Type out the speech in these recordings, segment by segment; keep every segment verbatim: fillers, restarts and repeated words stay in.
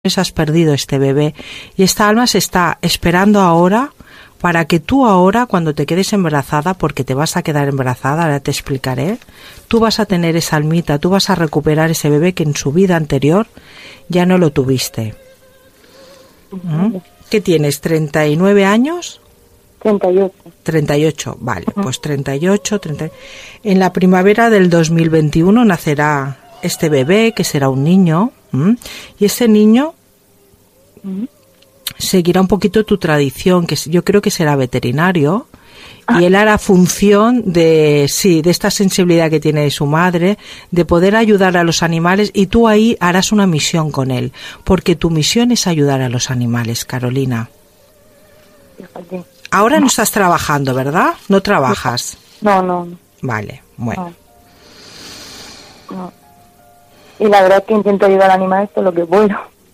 has perdido este bebé y esta alma se está esperando ahora para que tú ahora, cuando te quedes embarazada, porque te vas a quedar embarazada, ahora te explicaré, tú vas a tener esa almita, tú vas a recuperar ese bebé que en su vida anterior ya no lo tuviste. ¿Mm? ¿Qué tienes? ¿treinta y nueve años? treinta y ocho. treinta y ocho, vale, uh-huh. Pues treinta y ocho, treinta. En la primavera del dos mil veintiuno nacerá este bebé, que será un niño, ¿m? Y ese niño uh-huh. seguirá un poquito tu tradición, que yo creo que será veterinario, ah. y él hará función de, sí, de esta sensibilidad que tiene su madre, de poder ayudar a los animales, y tú ahí harás una misión con él, porque tu misión es ayudar a los animales, Carolina. Fíjate. Ahora no estás trabajando, ¿verdad? No trabajas. No, no. Vale, bueno. No. No. Y la verdad es que intento ayudar al animal esto lo que puedo.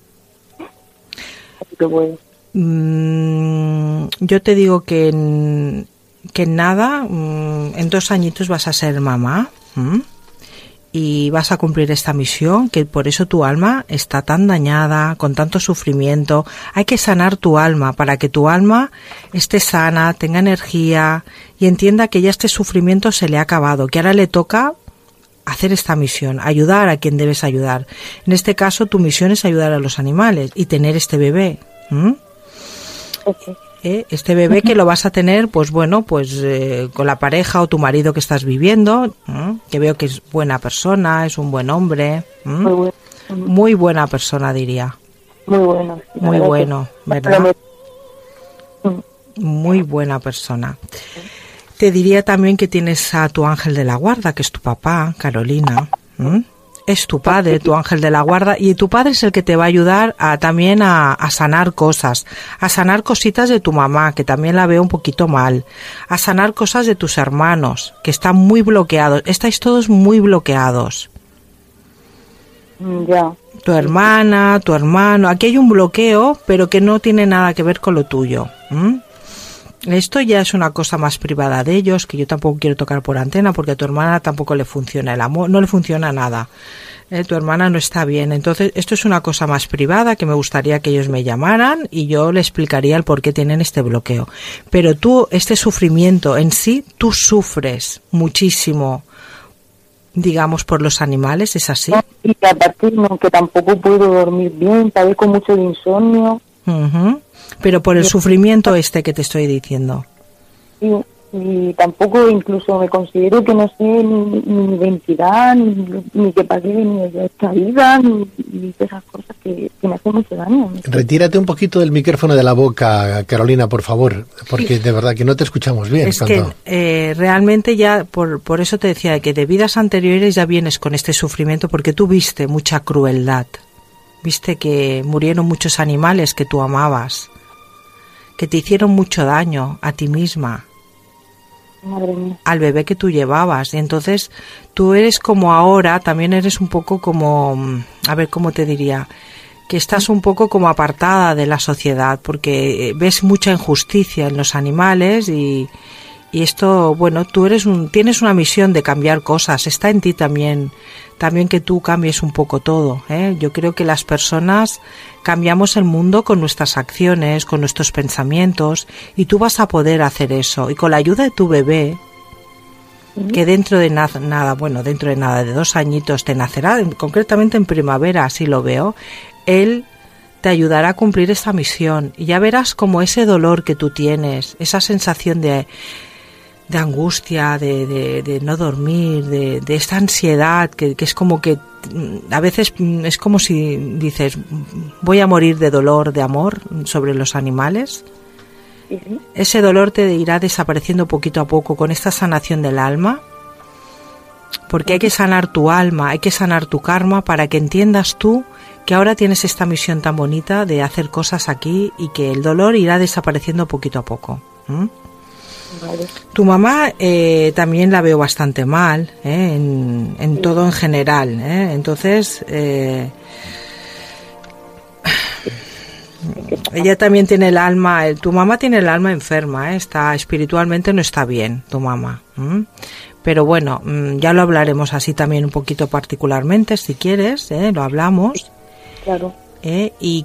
Lo que puedo. Mm, yo te digo que en, que en nada, mm, en dos añitos vas a ser mamá. ¿Mm? Y vas a cumplir esta misión, que por eso tu alma está tan dañada, con tanto sufrimiento. Hay que sanar tu alma para que tu alma esté sana, tenga energía y entienda que ya este sufrimiento se le ha acabado, que ahora le toca hacer esta misión, ayudar a quien debes ayudar. En este caso, tu misión es ayudar a los animales y tener este bebé. ¿Mm? Okay. ¿Eh? Este bebé que lo vas a tener, pues bueno, pues eh, con la pareja o tu marido que estás viviendo, ¿eh? Que veo que es buena persona, es un buen hombre, ¿eh? Muy, bueno. Muy buena persona, diría. Muy bueno. Muy bueno, ¿verdad? Muy buena persona. Te diría también que tienes a tu ángel de la guarda, que es tu papá, Carolina. ¿Eh? Es tu padre, tu ángel de la guarda, y tu padre es el que te va a ayudar a, también a, a sanar cosas, a sanar cositas de tu mamá, que también la veo un poquito mal, a sanar cosas de tus hermanos, que están muy bloqueados. Estáis todos muy bloqueados. Ya. Tu hermana, tu hermano, aquí hay un bloqueo, pero que no tiene nada que ver con lo tuyo. ¿Mm? Esto ya es una cosa más privada de ellos, que yo tampoco quiero tocar por antena, porque a tu hermana tampoco le funciona el amor, no le funciona nada. Eh, tu hermana no está bien. Entonces, esto es una cosa más privada que me gustaría que ellos me llamaran y yo le explicaría el por qué tienen este bloqueo. Pero tú, este sufrimiento en sí, tú sufres muchísimo, digamos, por los animales, ¿es así? Y a partir de que tampoco puedo dormir bien, padezco mucho de insomnio. Uh-huh. Pero por el sufrimiento este que te estoy diciendo. Sí, y tampoco incluso me considero que no sé ni, ni mi identidad, ni, ni que pagué ni esta vida, ni, ni esas cosas que, que me hacen mucho daño. Retírate un poquito del micrófono de la boca, Carolina, por favor, porque sí. De verdad que no te escuchamos bien. Es cuando... que eh, realmente ya, por, por eso te decía que de vidas anteriores ya vienes con este sufrimiento, porque tú viste mucha crueldad. Viste que murieron muchos animales que tú amabas, que te hicieron mucho daño a ti misma, madre mía, al bebé que tú llevabas. Y entonces tú eres como ahora, también eres un poco como, a ver cómo te diría, que estás un poco como apartada de la sociedad, porque ves mucha injusticia en los animales y, y esto, bueno, tú eres un, tienes una misión de cambiar cosas, está en ti también, también que tú cambies un poco todo, ¿eh? Yo creo que las personas cambiamos el mundo con nuestras acciones, con nuestros pensamientos, y tú vas a poder hacer eso. Y con la ayuda de tu bebé, que dentro de na- nada, bueno, dentro de nada, de dos añitos te nacerá, concretamente en primavera, así lo veo, él te ayudará a cumplir esta misión. Y ya verás como ese dolor que tú tienes, esa sensación de... de angustia, de, de, de no dormir, de, de esta ansiedad que, que es como que a veces es como si dices voy a morir de dolor, de amor sobre los animales. Uh-huh. Ese dolor te irá desapareciendo poquito a poco con esta sanación del alma, porque uh-huh. hay que sanar tu alma, hay que sanar tu karma para que entiendas tú que ahora tienes esta misión tan bonita de hacer cosas aquí y que el dolor irá desapareciendo poquito a poco. ¿Mm? Vale. Tu mamá eh, también la veo bastante mal, ¿eh? en, en sí. todo en general, ¿eh? Entonces eh, ella también tiene el alma, tu mamá tiene el alma enferma, ¿eh? Está espiritualmente no está bien, tu mamá, ¿eh? Pero bueno, ya lo hablaremos así también un poquito particularmente, si quieres, ¿eh? Lo hablamos. Claro. ¿eh? Y